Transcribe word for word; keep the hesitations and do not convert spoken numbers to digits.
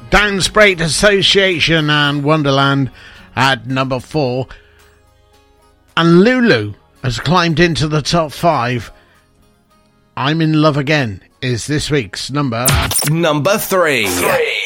Downspray Association and Wonderland at number four. And Lulu has climbed into the top five. I'm in Love Again is this week's number number three. three.